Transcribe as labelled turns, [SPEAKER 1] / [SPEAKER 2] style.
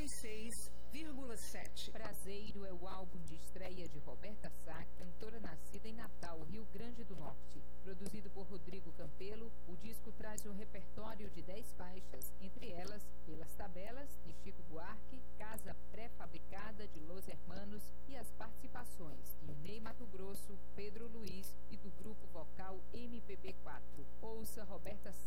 [SPEAKER 1] 96,7.
[SPEAKER 2] Prazeiro é o álbum de estreia de Roberta Sá, cantora nascida em Natal, Rio Grande do Norte. Produzido por Rodrigo Campelo, o disco traz um repertório de 10 faixas, entre elas Pelas Tabelas, de Chico Buarque, Casa Pré-Fabricada, de Los Hermanos, e as participações de Ney Matogrosso, Pedro Luiz e do grupo vocal MPB4. Ouça Roberta Sá